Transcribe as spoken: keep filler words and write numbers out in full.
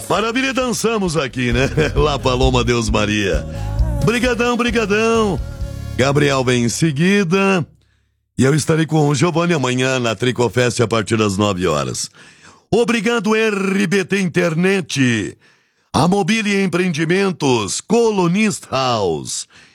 Maravilha, dançamos aqui, né? La Paloma Deus Maria. Brigadão, brigadão. Gabriel vem em seguida. E eu estarei com o Giovanni amanhã na Tricofest a partir das nove horas. Obrigado, R B T Internet. A Mobília Empreendimentos, Colonist House.